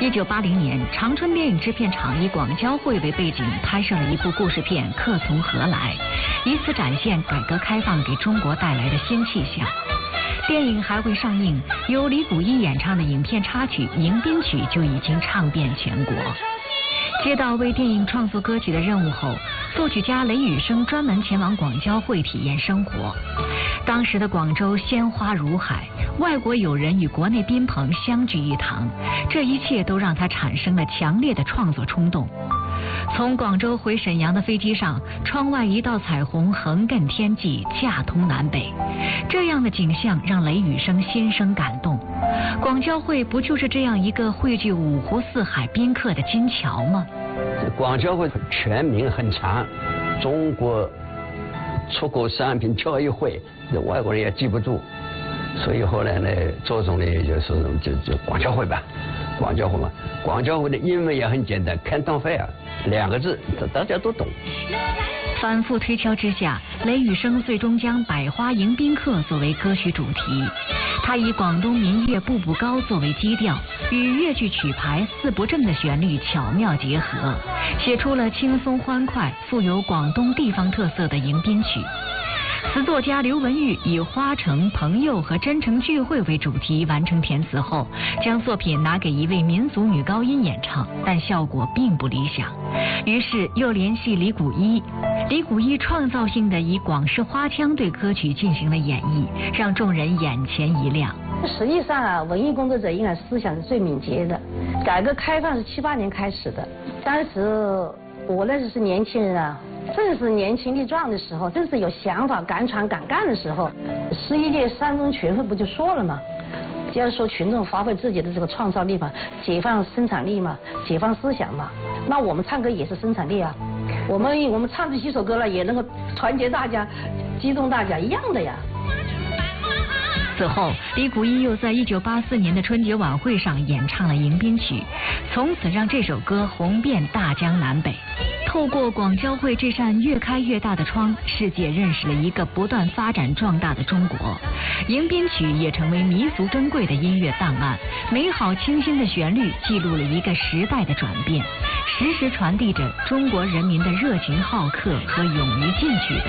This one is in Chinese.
1980年，长春电影制片厂以广交会为背景拍摄了一部故事片《客从何来》，以此展现改革开放给中国带来的新气象。电影还未上映，由李谷一演唱的影片插曲《迎宾曲》就已经唱遍全国。接到为电影创作歌曲的任务后，作曲家雷雨声专门前往广交会体验生活。当时的广州鲜花如海，外国友人与国内宾朋相聚一堂，这一切都让他产生了强烈的创作冲动。从广州回沈阳的飞机上，窗外一道彩虹横亘天际，架通南北，这样的景象让雷雨声心生感动。广交会不就是这样一个汇聚五湖四海宾客的金桥吗？ 广交会全名很长，中国出口商品交易会，外国人也记不住，所以后来呢，周总呢就广交会吧，广交会嘛。广交会的英文也很简单 ，Canton Fair，2个字，大家都懂。 反复推敲之下，雷雨声最终将百花迎宾客作为歌曲主题。他以广东民乐步步高作为基调，与粤剧曲牌四不正的旋律巧妙结合，写出了轻松欢快、富有广东地方特色的迎宾曲。词作家刘文玉以花城、朋友和真诚聚会为主题完成填词后，将作品拿给一位民族女高音演唱，但效果并不理想。于是又联系李谷一，李谷一创造性的以广式花腔对歌曲进行了演绎，让众人眼前一亮。 实际上啊，文艺工作者应该思想是最敏捷的。改革开放是78年开始的，当时我那时是年轻人啊，正是年轻力壮的时候，正是有想法、敢闯敢干的时候。11届三中全会不就说了吗？就是说群众发挥自己的这个创造力嘛，解放生产力嘛，解放思想嘛。那我们唱歌也是生产力啊，我们唱这几首歌了，也能够团结大家、激动大家，一样的呀。 此后，李谷一又在1984年的春节晚会上演唱了迎宾曲，从此让这首歌红遍大江南北。透过广交会这扇越开越大的窗，世界认识了一个不断发展壮大的中国。迎宾曲也成为弥足珍贵的音乐档案，美好清新的旋律记录了一个时代的转变，时时传递着中国人民的热情好客和勇于进取的